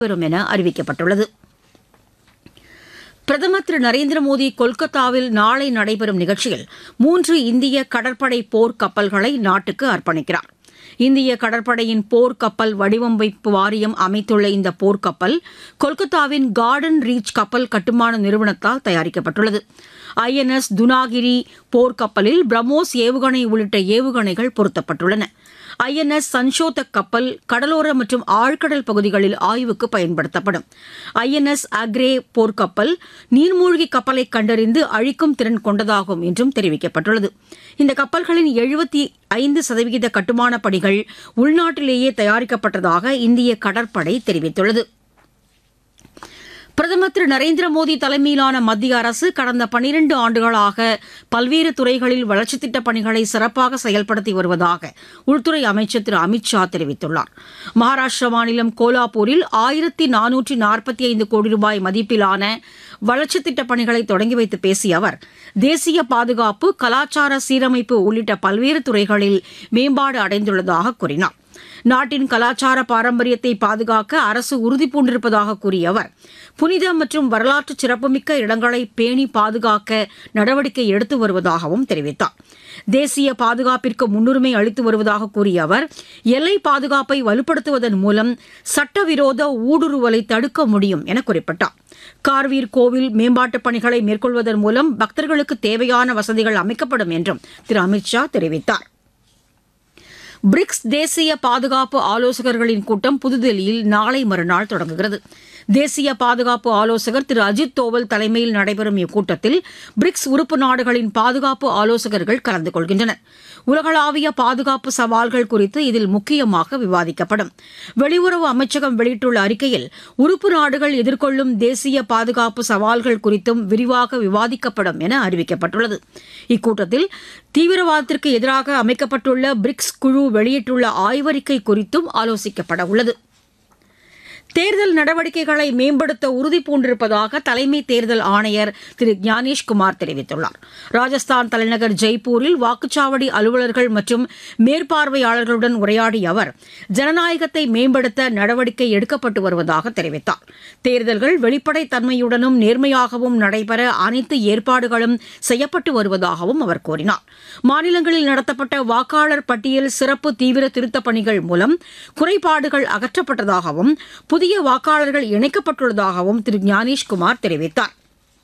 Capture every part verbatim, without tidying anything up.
பெறும் என அறிவிக்கப்பட்டுள்ளது. பிரதமர் திரு நரேந்திர மோடி கொல்கத்தாவில் நாளை நடைபெறும் நிகழ்ச்சியில் மூன்று இந்திய கடற்படை போர் கப்பல்களை நாட்டுக்கு அர்ப்பணிக்கிறார். இந்திய கடற்படையின் போர்க்கப்பல் வடிவமைப்பு வாரியம் அமைத்துள்ள இந்த போர்க்கப்பல் கொல்கத்தாவின் கார்டன் ரீச் கப்பல் கட்டுமான நிறுவனத்தால் தயாரிக்கப்பட்டுள்ளது. ஐ என் எஸ் துனாகிரி போர்க்கப்பலில் பிரம்மோஸ் ஏவுகணை உள்ளிட்ட ஏவுகணைகள் பொருத்தப்பட்டுள்ளன. ஐ என் எஸ் சன்ஷோதக் கப்பல் கடலோர மற்றும் ஆழ்கடல் பகுதிகளில் ஆய்வுக்கு பயன்படுத்தப்படும். ஐ என் எஸ் அக்ரே போர்க்கப்பல் நீர்மூழ்கி கப்பலை கண்டறிந்து அழிக்கும் திறன் கொண்டதாகும் என்றும் தெரிவிக்கப்பட்டுள்ளது. இந்த கப்பல்களின் எழுபத்தி ஐந்து சதவீத கட்டுமான பணிகள் உள்நாட்டிலேயே தயாரிக்கப்பட்டதாக இந்திய கடற்படை தெரிவித்துள்ளது. பிரதமர் திரு நரேந்திர மோடி தலைமையிலான மத்திய அரசு கடந்த பனிரண்டு ஆண்டுகளாக பல்வேறு துறைகளில் வளர்ச்சித் திட்டப் பணிகளை சிறப்பாக செயல்படுத்தி வருவதாக உள்துறை அமைச்சர் திரு அமித் ஷா தெரிவித்துள்ளார். மகாராஷ்டிரா மாநிலம் கோலாப்பூரில் ஆயிரத்தி நானூற்றி நாற்பத்தி ஐந்து கோடி ரூபாய் மதிப்பிலான வளர்ச்சித் திட்டப் பணிகளை தொடங்கி வைத்து பேசிய அவர், தேசிய பாதுகாப்பு, கலாச்சார சீரமைப்பு உள்ளிட்ட பல்வேறு துறைகளில் மேம்பாடு அடைந்துள்ளதாக கூறினார். நாட்டின் கலாச்சார பாரம்பரியத்தை பாதுகாக்க அரசு உறுதிபூண்டிருப்பதாக கூறிய அவர், புனித மற்றும் வரலாற்று சிறப்புமிக்க இடங்களை பேணி பாதுகாக்க நடவடிக்கை எடுத்து வருவதாகவும் தெரிவித்தார். தேசிய பாதுகாப்பிற்கு முன்னுரிமை அளித்து வருவதாக கூறிய அவர், எல்லை பாதுகாப்பை வலுப்படுத்துவதன் மூலம் சட்டவிரோத ஊடுருவலை தடுக்க முடியும் என குறிப்பிட்டார். கார்வீர் கோவில் மேம்பாட்டுப் பணிகளை மேற்கொள்வதன் மூலம் பக்தர்களுக்கு தேவையான வசதிகள் அமைக்கப்படும் என்றும் திரு அமித் ஷா தெரிவித்தார். பிரிக்ஸ் தேசிய பாதுகாப்பு ஆலோசகர்களின் கூட்டம் புதுதில்லியில் நாளை மறுநாள் தொடங்குகிறது. தேசிய பாதுகாப்பு ஆலோசகர் திரு அஜித் தோவல் தலைமையில் நடைபெறும் இக்கூட்டத்தில் பிரிக்ஸ் உறுப்பு நாடுகளின் பாதுகாப்பு ஆலோசகர்கள் கலந்து கொள்கின்றனர். உலகளாவிய பாதுகாப்பு சவால்கள் குறித்து இதில் முக்கியமாக விவாதிக்கப்படும். வெளியுறவு அமைச்சகம் வெளியிட்டுள்ள அறிக்கையில், உறுப்பு நாடுகள் எதிர்கொள்ளும் தேசிய பாதுகாப்பு சவால்கள் குறித்தும் விரிவாக விவாதிக்கப்படும் என அறிவிக்கப்பட்டுள்ளது. இக்கூட்டத்தில் தீவிரவாதத்திற்கு எதிராக அமைக்கப்பட்டுள்ள பிரிக்ஸ் குழு வெளியிட்டுள்ள ஆய்வறிக்கை குறித்தும் ஆலோசிக்கப்பட உள்ளது. தேர்தல் நடவடிக்கைகளை மேம்படுத்த உறுதிபூண்டிருப்பதாக தலைமை தேர்தல் ஆணையர் திரு ஞானேஷ்குமார் தெரிவித்துள்ளார். ராஜஸ்தான் தலைநகர் ஜெய்ப்பூரில் வாக்குச்சாவடி அலுவலர்கள் மற்றும் மேற்பார்வையாளர்களுடன் உரையாடிய அவர், ஜனநாயகத்தை மேம்படுத்த நடவடிக்கை எடுக்கப்பட்டு வருவதாக தெரிவித்தார். தேர்தல்கள் வெளிப்படைத் தன்மையுடனும் நேர்மையாகவும் நடைபெற அனைத்து ஏற்பாடுகளும் செய்யப்பட்டு வருவதாகவும் அவர் கூறினார். மாநிலங்களில் நடத்தப்பட்ட வாக்காளர் பட்டியல் சிறப்பு தீவிர திருத்தப் பணிகள் மூலம் குறைபாடுகள் அகற்றப்பட்டதாகவும் புதிய வாக்காளர்கள் இணைக்கப்பட்டுள்ளதாகவும் திரு ஞானேஷ்குமார் தெரிவித்தார்.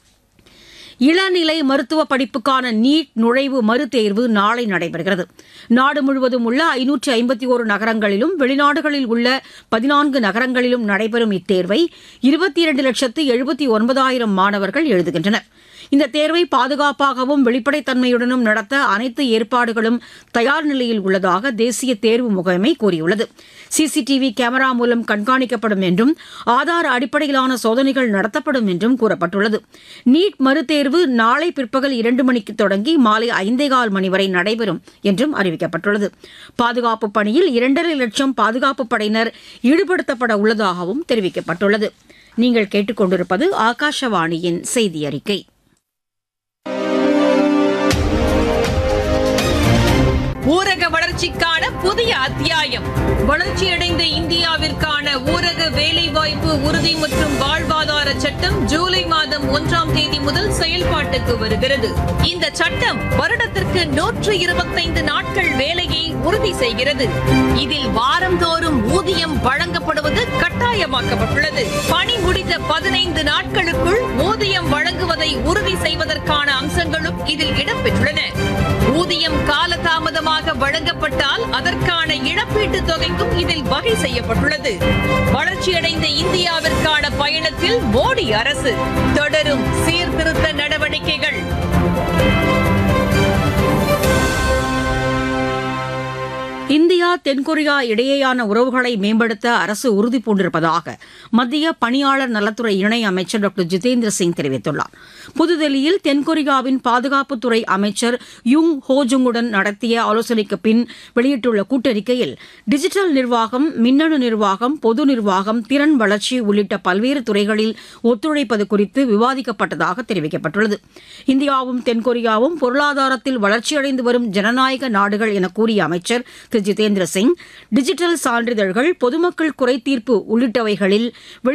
இளநிலை மருத்துவ படிப்புக்கான நீட் நுழைவு மறுதேர்வு நாளை நடைபெறுகிறது. நாடு முழுவதும் உள்ள ஐநூற்று ஐம்பத்தி ஒரு நகரங்களிலும் வெளிநாடுகளில் உள்ள பதினான்கு நகரங்களிலும் நடைபெறும் இத்தேர்வை இருபத்தி இரண்டு லட்சத்து எழுபத்தி ஒன்பதாயிரம் மாணவர்கள் எழுதுகின்றனர். இந்த தேர்வை பாதுகாப்பாகவும் வெளிப்படைத்தன்மையுடனும் நடத்த அனைத்து ஏற்பாடுகளும் தயார் நிலையில் உள்ளதாக தேசிய தேர்வு முகமை கூறியுள்ளது. சிசிடிவி கேமரா மூலம் கண்காணிக்கப்படும் என்றும் ஆதார் அடிப்படையிலான சோதனைகள் நடத்தப்படும் என்றும் கூறப்பட்டுள்ளது. நீட் மறுதேர்வு நாளை பிற்பகல் இரண்டு மணிக்கு தொடங்கி மாலை ஐந்தே கால் மணி வரை நடைபெறும் என்றும் அறிவிக்கப்பட்டுள்ளது. பாதுகாப்பு பணியில் இரண்டரை லட்சம் பாதுகாப்பு படையினர் ஈடுபடுத்தப்பட உள்ளதாகவும் தெரிவிக்கப்பட்டுள்ளது. நீங்கள் கேட்டுக்கொண்டிருப்பது ஆகாஷவாணியின் செய்தி அறிக்கை. ஊரக வளர்ச்சிக்கான புதிய அத்தியாயம். வளர்ச்சியடைந்த இந்தியாவிற்கான ஊரக வேலைவாய்ப்பு உறுதி மற்றும் வாழ்வாதார சட்டம் ஜூலை மாதம் ஒன்றாம் தேதி முதல் செயல்பாட்டுக்கு வருகிறது. இந்த சட்டம் வருடத்திற்கு நூற்று இருபத்தைந்து நாட்கள் வேலையை உறுதி செய்கிறது. இதில் வாரந்தோறும் ஊதியம் வழங்கப்படுவது கட்டாயமாக்கப்பட்டுள்ளது. பணி முடிந்த பதினைந்து நாட்களுக்குள் ஊதியம் வழங்குவதை உறுதி செய்வதற்கான அம்சங்களும் இதில் இடம்பெற்றுள்ளன. ஊதியம் காலதாமதமாக வழங்கப்பட்டால் அதற்கான இழப்பீட்டுத் தொகைக்கும் இதில் வகை செய்யப்பட்டுள்ளது. வளர்ச்சியடைந்த இந்தியாவிற்கான பயணத்தில் மோடி அரசு தொடரும் சீர்திருத்த நடவடிக்கைகள். இந்தியா தென்கொரியா இடையேயான உறவுகளை மேம்படுத்த அரசு உறுதிபூண்டிருப்பதாக மத்திய பணியாளர் நலத்துறை இணை அமைச்சர் டாக்டர் ஜிதேந்திர சிங் தெரிவித்துள்ளார். புதுதில்லியில் தென்கொரியாவின் பாதுகாப்புத்துறை அமைச்சர் யுங் ஹோஜுங்குடன் நடத்திய ஆலோசனைக்கு பின் வெளியிட்டுள்ள கூட்டறிக்கையில், டிஜிட்டல் நிர்வாகம், மின்னணு நிர்வாகம், பொது நிர்வாகம், திறன் வளர்ச்சி உள்ளிட்ட பல்வேறு துறைகளில் ஒத்துழைப்பது குறித்து விவாதிக்கப்பட்டதாக தெரிவிக்கப்பட்டுள்ளது. இந்தியாவும் தென்கொரியாவும் பொருளாதாரத்தில் வளர்ச்சியடைந்து வரும் ஜனநாயக நாடுகள் என கூறிய அமைச்சர் திரு ஜிதேந்திர ஜிதேந்திர சிங் டிஜிட்டல் சான்றிதழ்கள் பொதுமக்கள் குறைதீர்ப்பு உள்ளிட்டவைகளில்